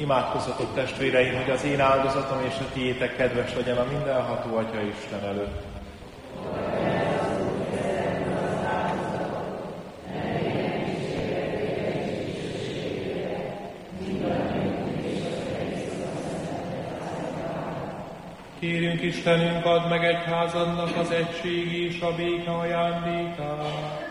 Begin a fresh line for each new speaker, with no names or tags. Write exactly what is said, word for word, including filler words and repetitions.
Imádkozzatok testvéreim, hogy az én áldozatom és a tiétek kedves legyen a mindenható Atya Isten előtt. Kérjünk Istenünk, add meg egyházadnak az egység és a béke ajándékát.